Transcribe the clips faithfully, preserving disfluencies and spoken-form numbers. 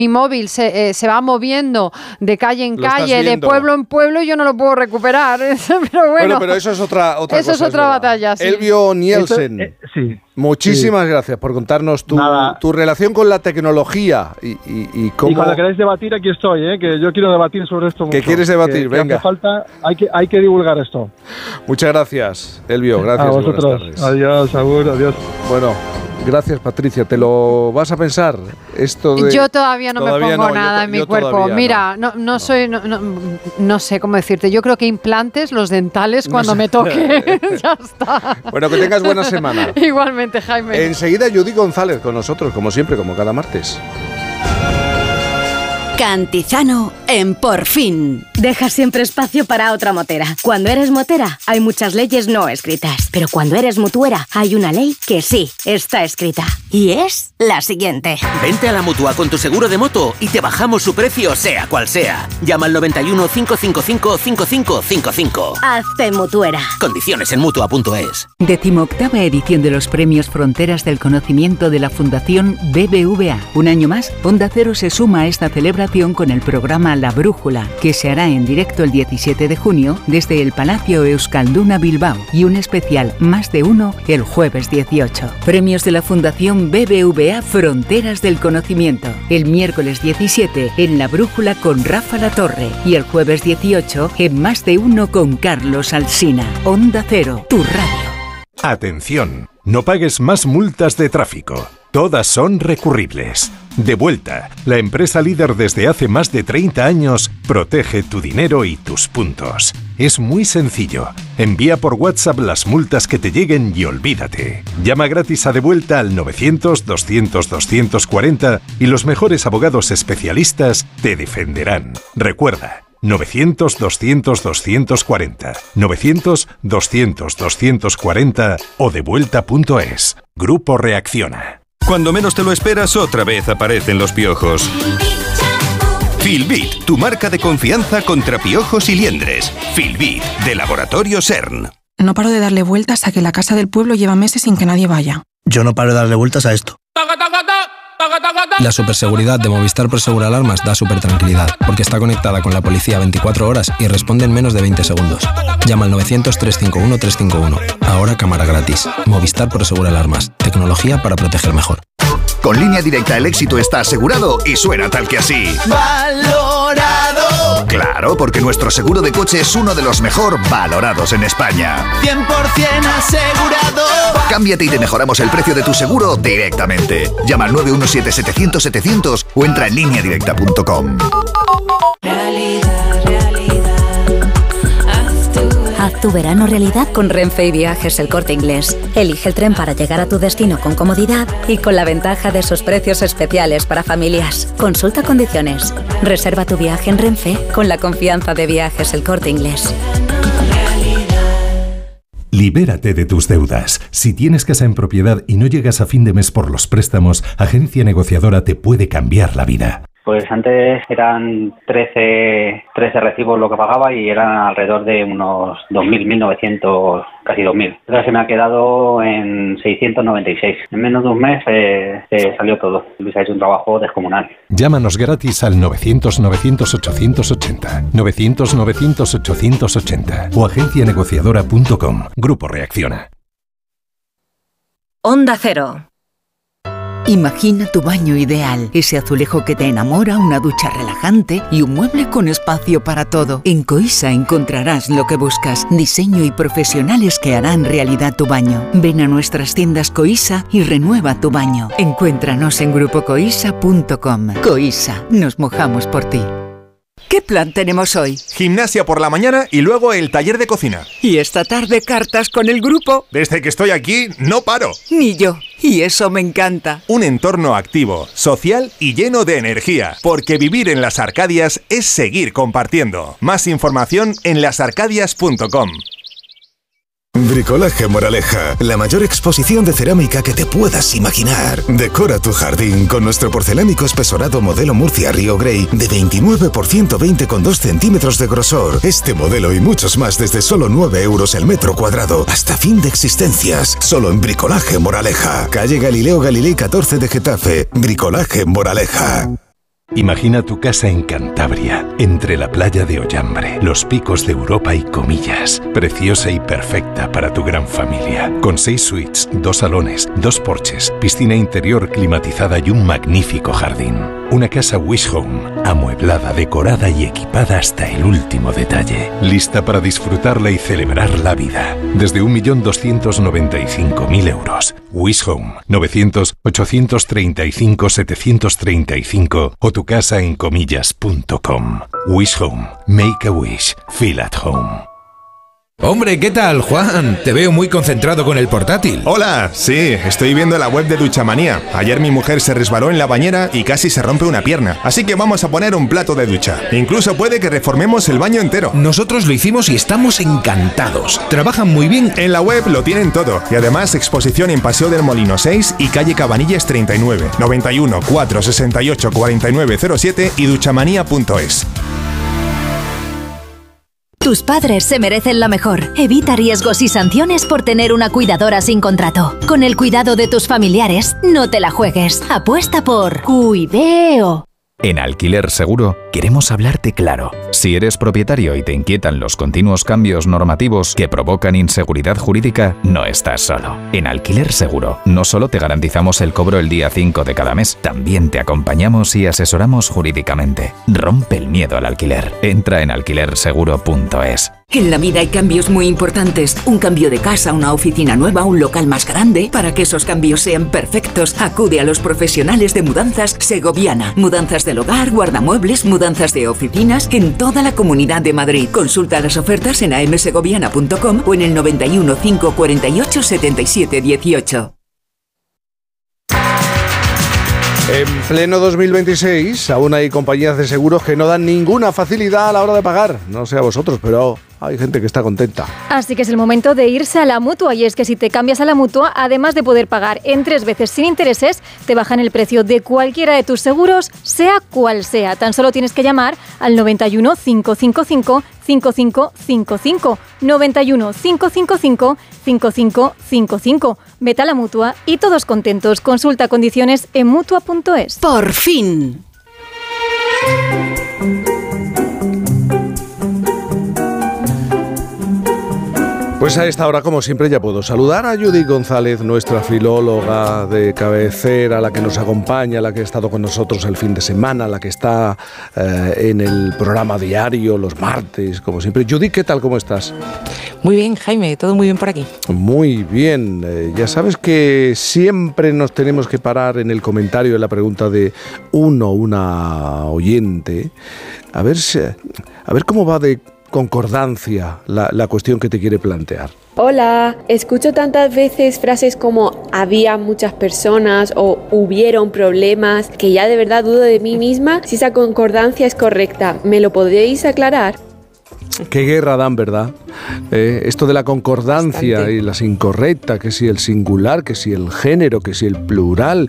mi móvil se, eh, se va moviendo de calle en Lo calle, de pueblo en pueblo, yo no lo puedo recuperar. Pero bueno, bueno, pero eso es otra, otra eso cosa. es otra es batalla, sí. Elvio Nielsen, Esto, eh, sí, muchísimas sí. gracias por contarnos tu, tu relación con la tecnología y, y, y cómo... Y cuando queráis debatir, aquí estoy, ¿eh? Que yo quiero debatir sobre esto mucho. ¿Qué quieres debatir? Que, Venga. Que hace falta, hay que, hay que divulgar esto. Muchas gracias, Elvio. Gracias. A vosotros. Adiós, Agur, adiós. Bueno, gracias, Patricia. ¿Te lo vas a pensar? Esto de... Yo todavía no todavía me pongo no, nada yo, en mi yo cuerpo. Mira, no, no, no soy, no, no, no sé cómo decirte. Yo creo que implantes, los dentales, cuando no me toque, ya está. Bueno, que tengas buena semana. Igualmente, Jaime. Enseguida Judy González con nosotros, como siempre, como cada martes. Cantizano en Por Fin. Deja siempre espacio para otra motera. Cuando eres motera, hay muchas leyes no escritas. Pero cuando eres mutuera, hay una ley que sí está escrita. Y es la siguiente. Vente a la Mutua con tu seguro de moto y te bajamos su precio, sea cual sea. Llama al noventa y uno, cinco cinco cinco, cinco cinco cinco cinco. Hazte mutuera. Condiciones en mutua punto es. Decimoctava edición de los premios Fronteras del Conocimiento de la Fundación B B V A. Un año más, Onda Cero se suma a esta celebración con el programa La Brújula, que se hará en directo el diecisiete de junio desde el Palacio Euskalduna Bilbao, y un especial Más de Uno el jueves dieciocho. Premios de la Fundación B B V A Fronteras del Conocimiento. El miércoles diecisiete en La Brújula con Rafa Latorre y el jueves dieciocho en Más de Uno con Carlos Alsina. Onda Cero, tu radio. Atención, no pagues más multas de tráfico. Todas son recurribles. Devuelta, la empresa líder desde hace más de treinta años, protege tu dinero y tus puntos. Es muy sencillo. Envía por WhatsApp las multas que te lleguen y olvídate. Llama gratis a Devuelta al novecientos, doscientos, doscientos cuarenta y los mejores abogados especialistas te defenderán. Recuerda, novecientos, doscientos, doscientos cuarenta, novecientos, doscientos, doscientos cuarenta o devuelta punto es. Grupo Reacciona. Cuando menos te lo esperas, otra vez aparecen los piojos. Filbit, tu marca de confianza contra piojos y liendres. Filbit, de Laboratorio CERN. No paro de darle vueltas a que la casa del pueblo lleva meses sin que nadie vaya. Yo no paro de darle vueltas a esto. La superseguridad de Movistar Prosegur Alarmas da súper tranquilidad, porque está conectada con la policía veinticuatro horas y responde en menos de veinte segundos. Llama al novecientos, trescientos cincuenta y uno, trescientos cincuenta y uno. Ahora cámara gratis. Movistar Prosegur Alarmas. Tecnología para proteger mejor. Con Línea Directa el éxito está asegurado y suena tal que así. ¡Valorado! Claro, porque nuestro seguro de coche es uno de los mejor valorados en España. cien por ciento asegurado. Cámbiate y te mejoramos el precio de tu seguro directamente. Llama al nueve uno siete, setecientos, setecientos o entra en línea directa punto com. Realidad, realidad. Haz tu, Haz tu verano realidad con Renfe y Viajes El Corte Inglés. Elige el tren para llegar a tu destino con comodidad y con la ventaja de sus precios especiales para familias. Consulta condiciones. Reserva tu viaje en Renfe con la confianza de Viajes El Corte Inglés. Libérate de tus deudas. Si tienes casa en propiedad y no llegas a fin de mes por los préstamos, Agencia Negociadora te puede cambiar la vida. Pues antes eran trece, trece recibos lo que pagaba y eran alrededor de unos dos mil, mil novecientos, casi dos mil. Ahora se me ha quedado en seiscientos noventa y seis. En menos de un mes eh, se salió todo. Luis ha hecho un trabajo descomunal. Llámanos gratis al novecientos, novecientos, ochocientos ochenta, novecientos, novecientos, ochocientos ochenta o agencia negociadora punto com. Grupo Reacciona. Onda Cero. Imagina tu baño ideal, ese azulejo que te enamora, una ducha relajante y un mueble con espacio para todo. En Coisa encontrarás lo que buscas, diseño y profesionales que harán realidad tu baño. Ven a nuestras tiendas Coisa y renueva tu baño. Encuéntranos en grupo coisa punto com. Coisa, nos mojamos por ti. ¿Qué plan tenemos hoy? Gimnasia por la mañana y luego el taller de cocina. ¿Y esta tarde cartas con el grupo? Desde que estoy aquí, no paro. Ni yo. Y eso me encanta. Un entorno activo, social y lleno de energía. Porque vivir en las Arcadias es seguir compartiendo. Más información en las arcadias punto com. Bricolaje Moraleja, la mayor exposición de cerámica que te puedas imaginar. Decora tu jardín con nuestro porcelánico espesorado modelo Murcia Río Grey de veintinueve por ciento veinte con dos centímetros de grosor. Este modelo y muchos más desde solo nueve euros el metro cuadrado. Hasta fin de existencias. Solo en Bricolaje Moraleja. Calle Galileo Galilei catorce de Getafe. Bricolaje Moraleja. Imagina tu casa en Cantabria, entre la playa de Ollambre, los picos de Europa y Comillas. Preciosa y perfecta para tu gran familia. Con seis suites, dos salones, dos porches, piscina interior climatizada y un magnífico jardín. Una casa Wish Home, amueblada, decorada y equipada hasta el último detalle. Lista para disfrutarla y celebrar la vida. Desde un millón doscientos noventa y cinco mil euros. Wish Home, novecientos, ochocientos treinta y cinco, setecientos treinta y cinco o tu casa en comillas punto com. Wish Home. Make a wish. Feel at home. Hombre, ¿qué tal, Juan? Te veo muy concentrado con el portátil. Hola, sí, estoy viendo la web de Duchamanía. Ayer mi mujer se resbaló en la bañera y casi se rompe una pierna. Así que vamos a poner un plato de ducha. Incluso puede que reformemos el baño entero. Nosotros lo hicimos y estamos encantados. Trabajan muy bien. En la web lo tienen todo. Y además exposición en Paseo del Molino seis y calle Cabanillas treinta y nueve. noventa y uno, cuatrocientos sesenta y ocho, cuarenta y nueve cero siete y duchamanía punto es. Tus padres se merecen lo mejor. Evita riesgos y sanciones por tener una cuidadora sin contrato. Con el cuidado de tus familiares, no te la juegues. Apuesta por Cuideo. En Alquiler Seguro queremos hablarte claro. Si eres propietario y te inquietan los continuos cambios normativos que provocan inseguridad jurídica, no estás solo. En Alquiler Seguro no solo te garantizamos el cobro el día cinco de cada mes, también te acompañamos y asesoramos jurídicamente. Rompe el miedo al alquiler. Entra en alquiler seguro punto es. En la vida hay cambios muy importantes. Un cambio de casa, una oficina nueva, un local más grande. Para que esos cambios sean perfectos, acude a los profesionales de Mudanzas Segoviana. Mudanzas del hogar, guardamuebles, mudanzas de oficinas en toda la Comunidad de Madrid. Consulta las ofertas en a m segoviana punto com o en el noventa y uno, cinco cuarenta y ocho, setenta y siete dieciocho. En pleno dos mil veintiséis, aún hay compañías de seguros que no dan ninguna facilidad a la hora de pagar. No sé a vosotros, pero hay gente que está contenta. Así que es el momento de irse a la Mutua. Y es que si te cambias a la Mutua, además de poder pagar en tres veces sin intereses, te bajan el precio de cualquiera de tus seguros, sea cual sea. Tan solo tienes que llamar al noventa y uno, cinco cinco cinco, cinco cinco cinco cinco. noventa y uno, cinco cinco cinco, cinco cinco cinco cinco. Vete a la Mutua y todos contentos. Consulta condiciones en mutua punto es. ¡Por fin! Pues a esta hora, como siempre, ya puedo saludar a Judith González, nuestra filóloga de cabecera, la que nos acompaña, la que ha estado con nosotros el fin de semana, la que está eh, en el programa diario los martes, como siempre. Judith, ¿qué tal? ¿Cómo estás? Muy bien, Jaime, todo muy bien por aquí. Muy bien. Eh, ya sabes que siempre nos tenemos que parar en el comentario de la pregunta de uno, una oyente, a ver, si, a ver cómo va de concordancia la, la cuestión que te quiere plantear. Hola, escucho tantas veces frases como había muchas personas o hubieron problemas que ya de verdad dudo de mí misma si esa concordancia es correcta. ¿Me lo podréis aclarar? Qué guerra dan, ¿verdad? Eh, esto de la concordancia Bastante. Y las incorrectas, que si el singular, que si el género, que si el plural.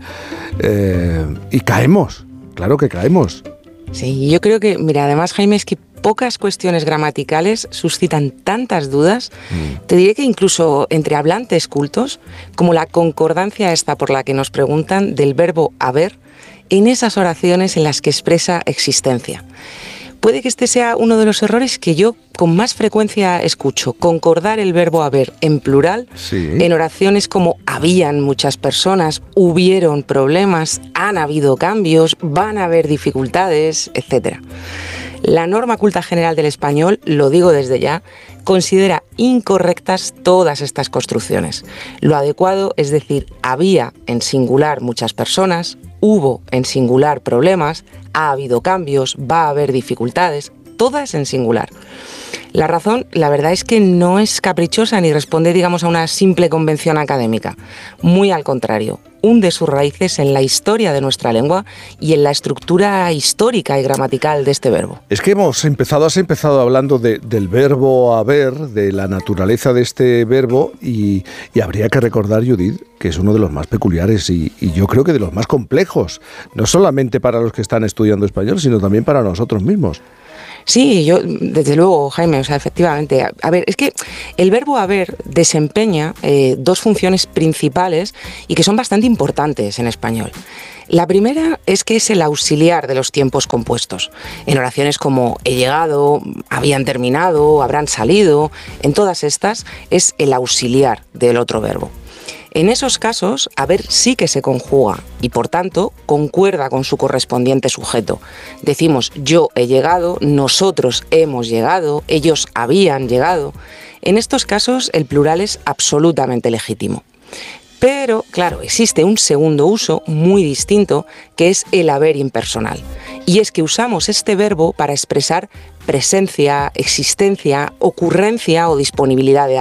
Eh, y caemos, claro que caemos. Sí, yo creo que, mira, además, Jaime, es que pocas cuestiones gramaticales suscitan tantas dudas. Mm. Te diré que incluso entre hablantes cultos, como la concordancia esta por la que nos preguntan del verbo haber en esas oraciones en las que expresa existencia. Puede que este sea uno de los errores que yo con más frecuencia escucho, concordar el verbo haber en plural, sí, en oraciones como habían muchas personas, hubieron problemas, han habido cambios, van a haber dificultades, etcétera. La norma culta general del español, lo digo desde ya, considera incorrectas todas estas construcciones. Lo adecuado es decir, había en singular muchas personas, hubo en singular problemas, ha habido cambios, va a haber dificultades, todas en singular. La razón, la verdad es que no es caprichosa ni responde, digamos, a una simple convención académica. Muy al contrario, hunde sus raíces en la historia de nuestra lengua y en la estructura histórica y gramatical de este verbo. Es que hemos empezado, has empezado hablando de, del verbo haber, de la naturaleza de este verbo y, y habría que recordar, Judith, que es uno de los más peculiares y, y yo creo que de los más complejos, no solamente para los que están estudiando español, sino también para nosotros mismos. Sí, yo, desde luego, Jaime, o sea, efectivamente. A, a ver, es que el verbo haber desempeña eh, dos funciones principales y que son bastante importantes en español. La primera es que es el auxiliar de los tiempos compuestos. En oraciones como he llegado, habían terminado, habrán salido, en todas estas es el auxiliar del otro verbo. En esos casos, haber sí que se conjuga y, por tanto, concuerda con su correspondiente sujeto. Decimos yo he llegado, nosotros hemos llegado, ellos habían llegado. En estos casos, el plural es absolutamente legítimo. Pero, claro, existe un segundo uso muy distinto, que es el haber impersonal. Y es que usamos este verbo para expresar presencia, existencia, ocurrencia o disponibilidad de